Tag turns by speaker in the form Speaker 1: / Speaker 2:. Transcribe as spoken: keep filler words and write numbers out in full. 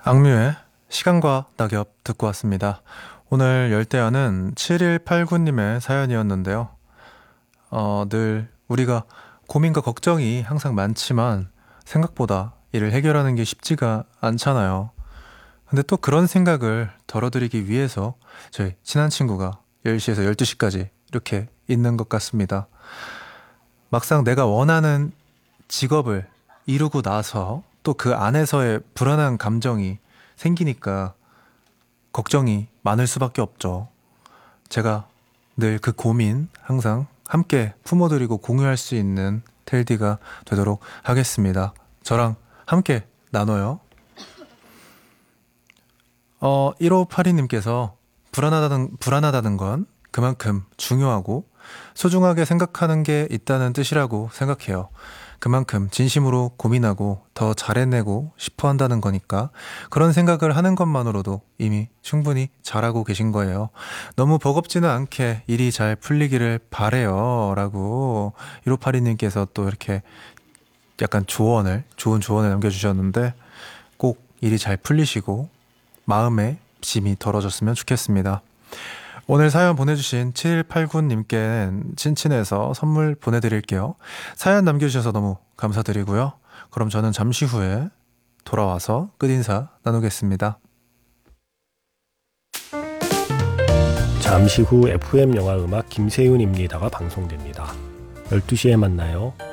Speaker 1: 악뮤의 시간과 낙엽 듣고 왔습니다. 오늘 열대야는 칠일팔구님의 사연이었는데요. 어, 늘 우리가 고민과 걱정이 항상 많지만 생각보다 이를 해결하는 게 쉽지가 않잖아요. 근데 또 그런 생각을 덜어드리기 위해서 저희 친한 친구가 열 시에서 열두 시까지 이렇게 있는 것 같습니다. 막상 내가 원하는 직업을 이루고 나서 또 그 안에서의 불안한 감정이 생기니까 걱정이 많을 수밖에 없죠. 제가 늘 그 고민 항상 함께 품어드리고 공유할 수 있는 텔디가 되도록 하겠습니다. 저랑 함께 나눠요. 어, 일오팔이님께서 불안하다는, 불안하다는 건 그만큼 중요하고 소중하게 생각하는 게 있다는 뜻이라고 생각해요. 그만큼 진심으로 고민하고 더 잘해내고 싶어 한다는 거니까 그런 생각을 하는 것만으로도 이미 충분히 잘하고 계신 거예요. 너무 버겁지는 않게 일이 잘 풀리기를 바래요. 라고 일오팔이님께서 또 이렇게 약간 조언을, 좋은 조언을 남겨주셨는데 꼭 일이 잘 풀리시고 마음의 짐이 덜어졌으면 좋겠습니다. 오늘 사연 보내주신 칠일팔구님께는 친친에서 선물 보내드릴게요. 사연 남겨주셔서 너무 감사드리고요. 그럼 저는 잠시 후에 돌아와서 끝인사 나누겠습니다.
Speaker 2: 잠시 후 에프엠 영화 음악 김세윤입니다가 방송됩니다. 열두 시에 만나요.